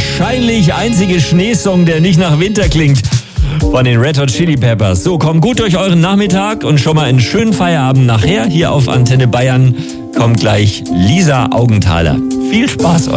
wahrscheinlich einzige Schneesong, der nicht nach Winter klingt. Von den Red Hot Chili Peppers. So, kommt gut durch euren Nachmittag und schon mal einen schönen Feierabend nachher. Hier auf Antenne Bayern kommt gleich Lisa Augenthaler. Viel Spaß euch.